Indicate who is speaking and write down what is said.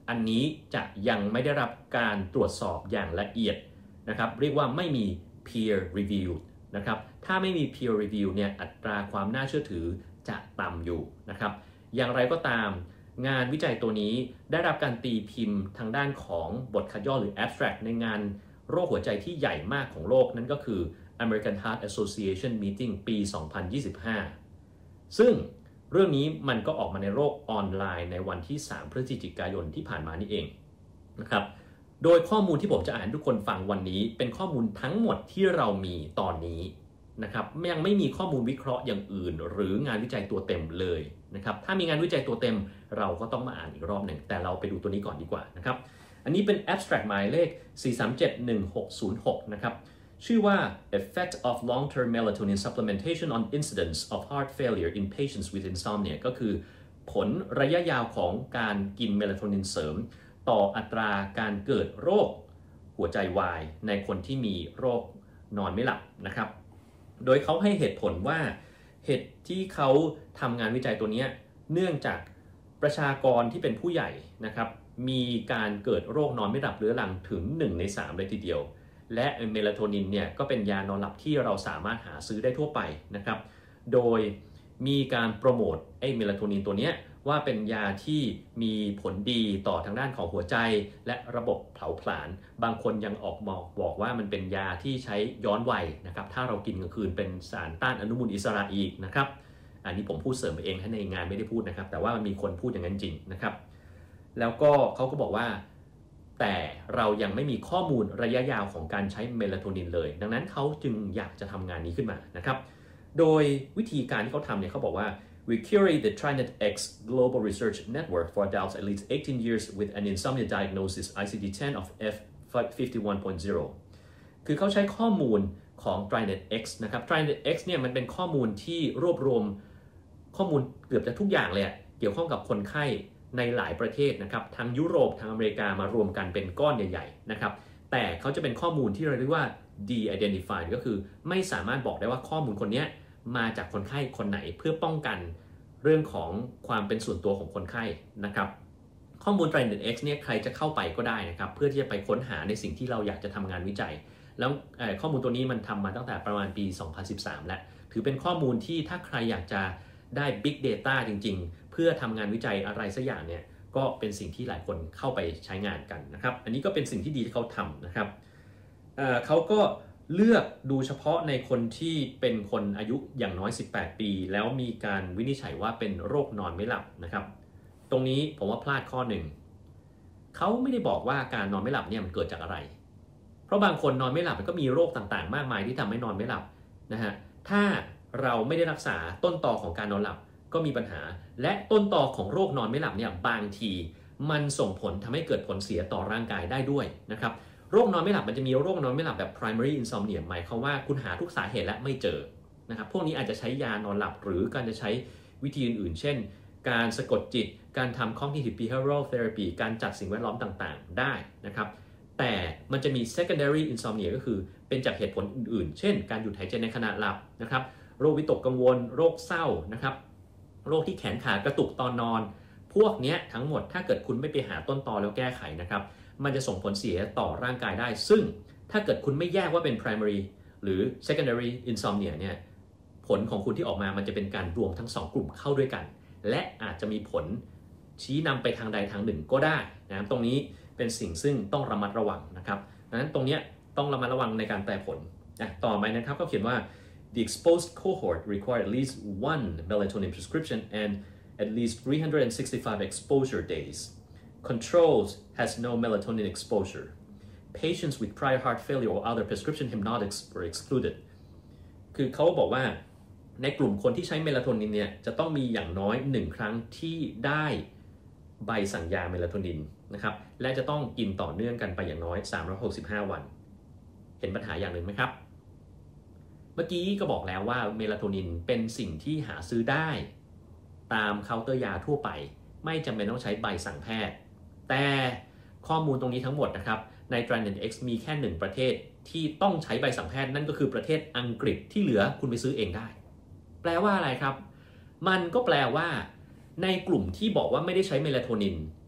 Speaker 1: อันนี้จะยังไม่ได้รับการตรวจสอบอย่างละเอียดนะครับเรียกว่าไม่มี peer review นะครับถ้าไม่มี peer review เนี่ยอัตราความน่าเชื่อถือจะต่ำอยู่นะครับอย่างไรก็ตามงานวิจัยตัวนี้ได้รับการตีพิมพ์ทางด้านของบทคัดย่อหรือ abstract ในงานโรคหัวใจที่ใหญ่มากของโลกนั่นก็คือ American Heart Association Meeting ปี 2025 ซึ่งเรื่องนี้มันก็ออกมาในโลกออนไลน์ในวันที่ 3 พฤศจิกายนที่ผ่านมานี่เองนะครับโดยข้อมูลที่ผมจะอ่านให้ทุกคนฟังวันนี้เป็นข้อมูลทั้งหมดที่เรามีตอนนี้นะครับยังไม่มีข้อมูลวิเคราะห์อย่างอื่นหรืองานวิจัยตัวเต็มเลยนะครับถ้ามีงานวิจัยตัวเต็มเราก็ต้องมาอ่านอีกรอบหนึ่งแต่เราไปดูตัวนี้ก่อนดีกว่านะครับอันนี้เป็น abstract หมายเลข 4371606 นะครับชื่อว่า Effect of Long-Term Melatonin Supplementation on Incidence of Heart Failure in Patients with Insomnia ก็คือผลระยะยาวของการกินเมลาโทนินเสริมต่ออัตราการเกิดโรคหัวใจวายในคนที่มีโรคนอนไม่หลับนะครับโดยเขาให้เหตุผลว่าเหตุที่เขาทำงานวิจัยตัวนี้เนื่องจากประชากรที่เป็นผู้ใหญ่นะครับมีการเกิดโรคนอนไม่หลับเรื้อรังถึง1 ใน 3เลยทีเดียวและเมลาโทนินเนี่ยก็เป็นยานอนหลับที่เราสามารถหาซื้อได้ทั่วไปนะครับโดยมีการโปรโมทเมลาโทนินตัวนี้ว่าเป็นยาที่มีผลดีต่อทางด้านของหัวใจและระบบเผาผลาญบางคนยังออกมาบอกว่ามันเป็นยาที่ใช้ย้อนวัยนะครับถ้าเรากินกลางคืนเป็นสารต้านอนุมูลอิสระอีกนะครับอันนี้ผมพูดเสริมไปเองให้ในงานไม่ได้พูดนะครับแต่ว่ามันมีคนพูดอย่างนั้นจริงนะครับแล้วก็เขาก็บอกว่าแต่เรายังไม่มีข้อมูลระยะยาวของการใช้เมลาโทนินเลยดังนั้นเขาจึงอยากจะทำงานนี้ขึ้นมานะครับโดยวิธีการที่เขาทำเนี่ยเขาบอกว่า We curate the TriNet X Global Research Network for adults at least 18 years with an insomnia diagnosis ICD-10 of F51.0 คือเขาใช้ข้อมูลของ TriNet X นะครับ TriNet X เนี่ยมันเป็นข้อมูลที่รวบรวมข้อมูลเกือบจะทุกอย่างเลยเกี่ยวข้องกับคนไข้ในหลายประเทศนะครับทั้งยุโรปทั้งอเมริกามารวมกันเป็นก้อนใหญ่ๆนะครับแต่เขาจะเป็นข้อมูลที่เราเรียกว่า de-identified ก็คือไม่สามารถบอกได้ว่าข้อมูลคนนี้มาจากคนไข้คนไหนเพื่อป้องกันเรื่องของความเป็นส่วนตัวของคนไข้นะครับข้อมูล TriNet X เนี่ยใครจะเข้าไปก็ได้นะครับเพื่อที่จะไปค้นหาในสิ่งที่เราอยากจะทำงานวิจัยแล้วข้อมูลตัวนี้มันทำมาตั้งแต่ประมาณปี 2013 แล้วถือเป็นข้อมูลที่ถ้าใครอยากจะได้ Big Data จริงๆเพื่อทำงานวิจัยอะไรสักอย่างเนี่ยก็เป็นสิ่งที่หลายคนเข้าไปใช้งานกันนะครับอันนี้ก็เป็นสิ่งที่ดีที่เขาทำนะครับเขาก็เลือกดูเฉพาะในคนที่เป็นคนอายุอย่างน้อย18 ปีแล้วมีการวินิจฉัยว่าเป็นโรคนอนไม่หลับนะครับตรงนี้ผมว่าพลาดข้อหนึ่งเขาไม่ได้บอกว่าการนอนไม่หลับเนี่ยมันเกิดจากอะไรเพราะบางคนนอนไม่หลับมันก็มีโรคต่างๆมากมายที่ทำให้นอนไม่หลับนะฮะถ้าเราไม่ได้รักษาต้นตอของการนอนหลับก็มีปัญหาและต้นตอของโรคนอนไม่หลับเนี่ยบางทีมันส่งผลทำให้เกิดผลเสียต่อร่างกายได้ด้วยนะครับโรคนอนไม่หลับมันจะมีโรคนอนไม่หลับแบบ primary insomnia หมายความว่าคุณหาทุกสาเหตุและไม่เจอนะครับพวกนี้อาจจะใช้ยานอนหลับหรือการจะใช้วิธีอื่นๆเช่นการสะกดจิตการทำ cognitive behavioral therapy การจัดสิ่งแวดล้อมต่างๆได้นะครับแต่มันจะมี secondary insomnia ก็คือเป็นจากเหตุผลอื่นๆเช่นการหยุดหายใจในขณะหลับนะครับโรควิตกกังวลโรคเศร้านะครับโรคที่แขนขากระตุกตอนนอนพวกนี้ทั้งหมดถ้าเกิดคุณไม่ไปหาต้นตอแล้วแก้ไขนะครับมันจะส่งผลเสียต่อร่างกายได้ซึ่งถ้าเกิดคุณไม่แยกว่าเป็น primary หรือ secondary insomnia เนี่ยผลของคุณที่ออกมามันจะเป็นการรวมทั้ง2กลุ่มเข้าด้วยกันและอาจจะมีผลชี้นำไปทางใดทางหนึ่งก็ได้นะตรงนี้เป็นสิ่งซึ่งต้องระมัดระวังนะครับดังนั้นตรงนี้ต้องระมัดระวังในการแปลผลต่อไปนะครับก็เขียนว่า the exposed cohort required at least one melatonin prescription and at least 365 exposure days. Controls has no melatonin exposure. Patients with prior heart failure or other prescription hypnotics were excluded. คือเขาบอกว่าในกลุ่มคนที่ใช้เมลาโทนินเนี่ยจะต้องมีอย่างน้อย1ครั้งที่ได้ใบสั่งยาเมลาโทนินนะครับและจะต้องกินต่อเนื่องกันไปอย่างน้อย365 วันเห็นปัญหาอย่างหนึ่งไหมครับเมื่อกี้ก็บอกแล้วว่าเมลาโทนินเป็นสิ่งที่หาซื้อได้ตามเคาน์เตอร์ยาทั่วไปไม่จำเป็นต้องใช้ใบสั่งแพทย์แต่ข้อมูลตรงนี้ทั้งหมดนะครับใน TriNet X มีแค่1ประเทศที่ต้องใช้ใบสั่งแพทย์นั่นก็คือประเทศอังกฤษที่เหลือคุณไปซื้อเองได้แปลว่าอะไรครับมันก็แปลว่าในกลุ่มที่บอกว่าไม่ได้ใช้เมลาโทนิน